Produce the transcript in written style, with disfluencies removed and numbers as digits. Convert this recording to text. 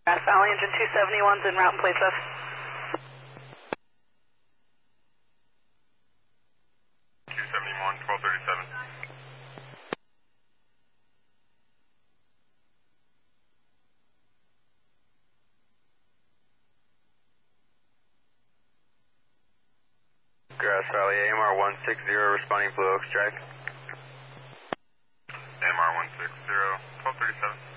Grass Valley engine 271's en route and place left. 271, 1237. Grass Valley, AMR 160 responding Blue Oaks Drive. AMR 160, 1237.